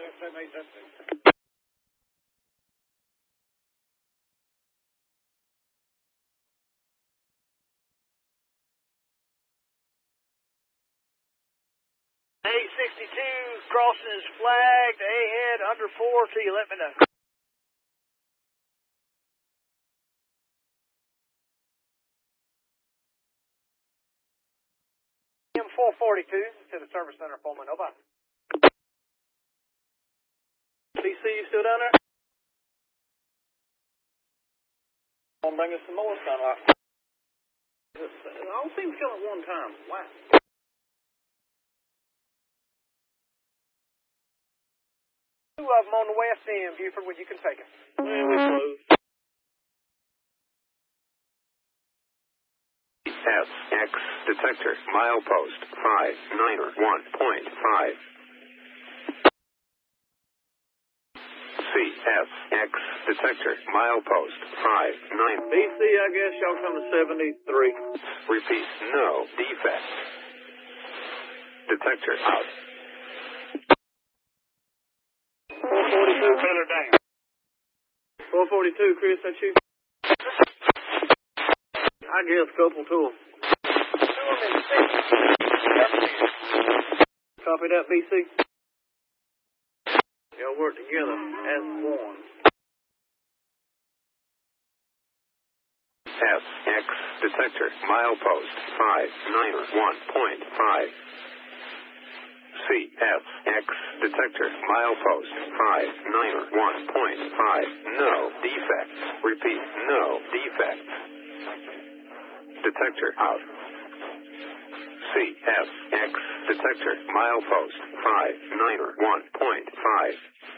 A62 crossing is flagged ahead under 4 till you let me know. M442 to the service center for Manova. BC, you still down there? Gonna bring us some more sunlight. It all seems to come at one time. Wow. Two of them on the west end, Buford, where you can take them. And we close. SX detector, milepost 591.5. CSX detector, milepost 59. BC, I guess y'all come to 73. Repeat, no defect. Detector out. 442, trailer down. 442, Chris, that's you? I guess couple to them. Copy that, BC. Y'all work together as one. SX detector, milepost 591.5. CSX detector, milepost 591.5. No defect. Repeat, no defect. Detector out. CSX detector, milepost 591.5.